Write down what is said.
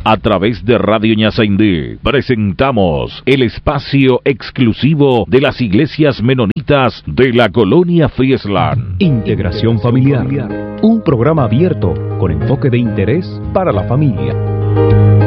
A través de Radio Ñazaindí presentamos el espacio exclusivo de las iglesias menonitas de la colonia Friesland. Integración familiar, un programa abierto con enfoque de interés para la familia.